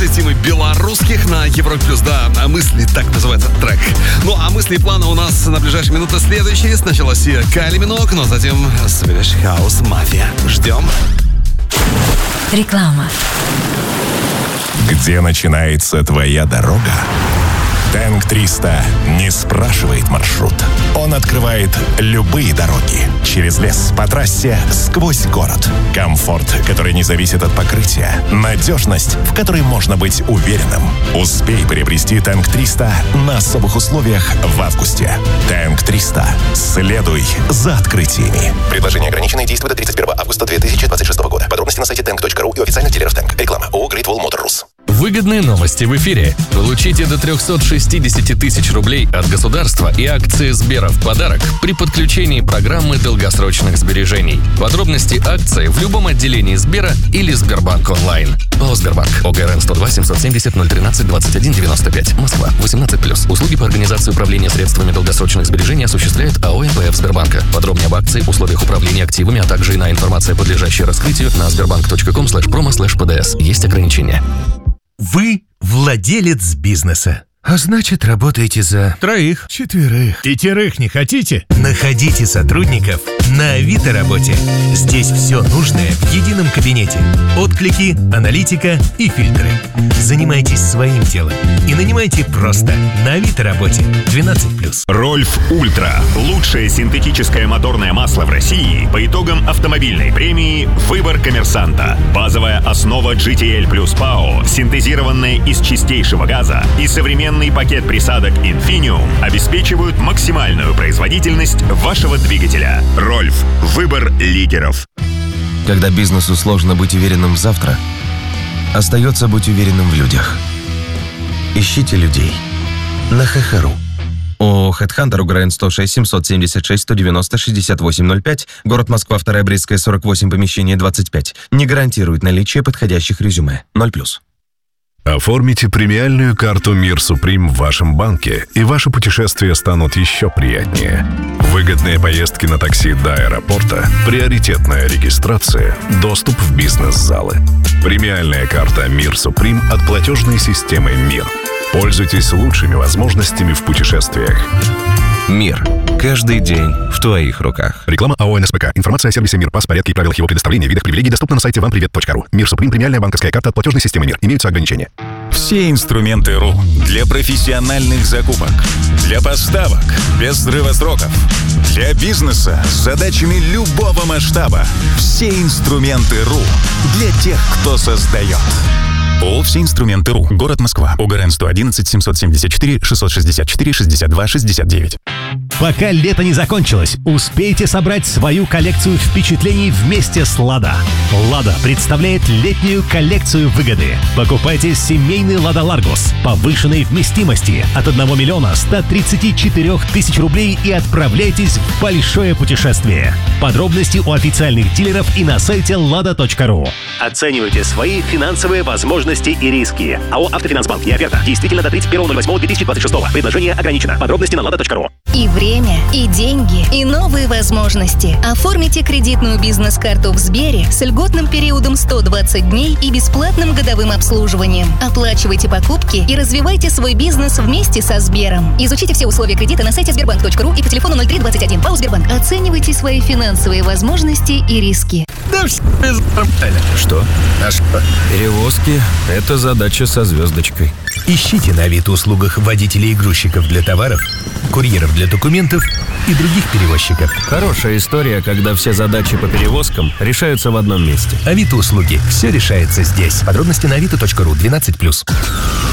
после Тимы Белорусских на Европе Плюс. Да, мысли, так называется трек. Ну, а мысли и планы у нас на ближайшие минуты следующие. Сначала Сия Кайли Миноуг, но затем Swedish House Mafia. Ждем. Реклама. Где начинается твоя дорога? Тэнк 300 не спрашивает маршрут. Он открывает любые дороги. Через лес, по трассе, сквозь город. Комфорт, который не зависит от покрытия. Надежность, в которой можно быть уверенным. Успей приобрести Тэнк 300 на особых условиях в августе. Тэнк 300. Следуй за открытиями. Предложение ограниченное, действует до 31 августа 2026 года. Подробности на сайте tank.ru и официальных дилеров Тэнк. Реклама ООО Great Wall Motor Rus. Выгодные новости в эфире. Получите до 360 тысяч рублей от государства и акции Сбера в подарок при подключении программы долгосрочных сбережений. Подробности акции в любом отделении Сбера или Сбербанк онлайн. ПАО Сбербанк. ОГРН 102 770 013 21 95. Москва. 18+. Услуги по организации управления средствами долгосрочных сбережений осуществляет АО НПФ Сбербанка. Подробнее об акции, условиях управления активами, а также иная информация, подлежащая раскрытию, на sberbank.com/promo/pds. Есть ограничения. Вы владелец бизнеса. А значит, работаете за 3, 4, 5 не хотите? Находите сотрудников на Авито работе. Здесь все нужное в едином кабинете. Отклики, аналитика и фильтры. Занимайтесь своим делом и нанимайте просто на Авито работе. 12+. Рольф Ультра. Лучшее синтетическое моторное масло в России по итогам автомобильной премии «Выбор коммерсанта». Базовая основа GTL Plus ПАО, синтезированная из чистейшего газа и современный пакет присадок Infinium обеспечивают максимальную производительность вашего двигателя. Рольф. Выбор лидеров. Когда бизнесу сложно быть уверенным в завтра, остается быть уверенным в людях. Ищите людей на ХХРУ. ООО «Headhunter», УГРН 106 776 190 6805, город Москва, 2 Брестская, 48, помещение 25. Не гарантирует наличие подходящих резюме. 0+. Оформите премиальную карту «Мир Суприм» в вашем банке, и ваши путешествия станут еще приятнее. Выгодные поездки на такси до аэропорта, приоритетная регистрация, доступ в бизнес-залы. Премиальная карта «Мир Суприм» от платежной системы «Мир». Пользуйтесь лучшими возможностями в путешествиях. Мир. Каждый день в твоих руках. Реклама АО НСПК. Информация о сервисе «Мир», порядке и правилах его предоставления, видах привилегий доступна на сайте вампривет.ру. «Мир Суприм» — премиальная банковская карта от платежной системы «Мир». Имеются ограничения. Все инструменты РУ для профессиональных закупок, для поставок без срыва сроков, для бизнеса с задачами любого масштаба. Все инструменты РУ для тех, кто создает. ООО «Все инструменты РУ». Город Москва. ОГРН 111 774 664 62 69. Пока лето не закончилось, успейте собрать свою коллекцию впечатлений вместе с «Лада». «Лада» представляет летнюю коллекцию выгоды. Покупайте семейный «Лада Ларгус» повышенной вместимости от 1 миллиона 134 тысяч рублей и отправляйтесь в большое путешествие. Подробности у официальных дилеров и на сайте lada.ru. Оценивайте свои финансовые возможности и риски. АО «Автофинансбанк». Неоферта. Действительно до 31.08.2026. Предложение ограничено. Подробности на lada.ru. И время, и деньги, и новые возможности. Оформите кредитную бизнес-карту в Сбере с льготным периодом 120 дней и бесплатным годовым обслуживанием. Оплачивайте покупки и развивайте свой бизнес вместе со Сбером. Изучите все условия кредита на сайте sberbank.ru и по телефону 0321. ПАО Сбербанк. Оценивайте свои финансовые возможности и риски. Да что? А что? Перевозки – это задача со звездочкой. Ищите на Авито услугах водителей и грузчиков для товаров, курьеров для документов и других перевозчиков. Хорошая история, когда все задачи по перевозкам решаются в одном месте. Авито услуги. Все решается здесь. Подробности на avito.ru. 12+.